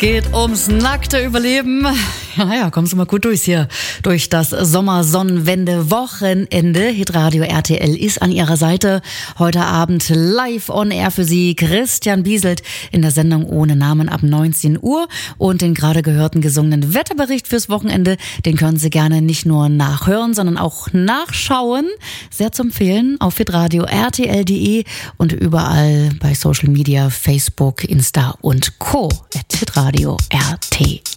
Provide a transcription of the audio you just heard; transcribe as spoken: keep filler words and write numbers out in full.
Geht ums nackte Überleben. Ja, ja, kommst du mal gut durch hier. Durch das Sommersonnenwende-Wochenende. Hitradio R T L ist an ihrer Seite. Heute Abend live on air für Sie Christian Bieselt in der Sendung Ohne Namen ab neunzehn Uhr. Und den gerade gehörten gesungenen Wetterbericht fürs Wochenende, den können Sie gerne nicht nur nachhören, sondern auch nachschauen. Sehr zu empfehlen auf hitradio R T L punkt de und überall bei Social Media, Facebook, Insta und Co. at hitradio R T